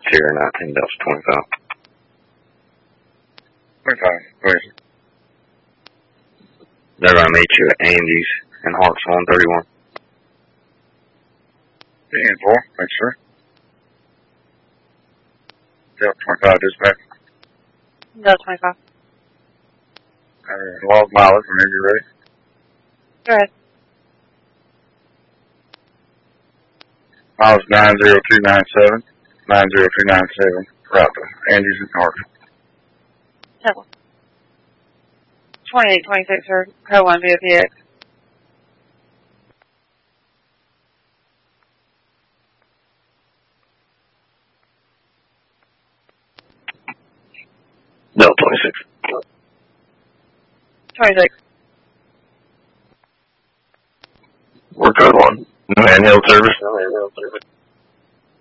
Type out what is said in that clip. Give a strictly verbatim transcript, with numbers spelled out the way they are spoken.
Sierra nineteen Delta twenty-five. twenty-five, where is it? They're going to meet you at Andy's in Harts one thirty-one. ten four, make sure. Delta twenty-five, dispatch. Delta twenty-five. Uh, log mileage whenever you're ready. Go ahead. Miles nine zero two nine seven, nine zero two nine seven, right to Andy's in Harts. Temple. twenty-eight twenty-six, or code one V O P X. Delta twenty-six. twenty-six. We're code one. No handheld service.